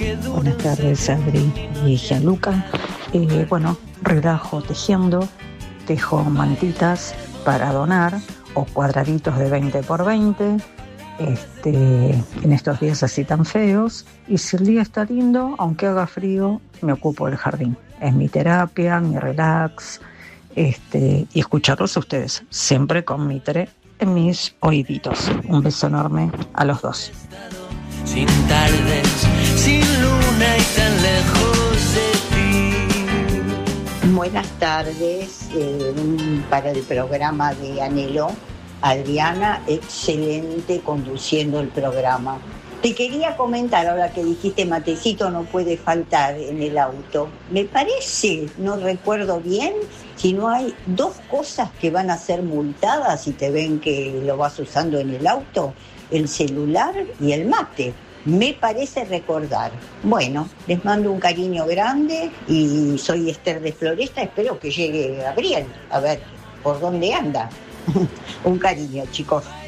Buenas tardes, Adri y Gianluca. Bueno, relajo tejiendo, tejo mantitas para donar o cuadraditos de 20 por 20 en estos días así tan feos. Y si el día está lindo, aunque haga frío, me ocupo del jardín. Es mi terapia, mi relax, y escucharlos a ustedes, siempre con Mitre en mis oíditos. Un beso enorme a los dos. Sin tardes, sin luna y tan lejos de ti. Buenas tardes, para el programa de Anhelo. Adriana, excelente conduciendo el programa. Te quería comentar, ahora que dijiste matecito no puede faltar en el auto. Me parece, no recuerdo bien, si no hay 2 cosas que van a ser multadas si te ven que lo vas usando en el auto: el celular y el mate. Me parece recordar. Bueno, les mando un cariño grande y soy Esther de Floresta. Espero que llegue Gabriel, a ver por dónde anda. Un cariño, chicos.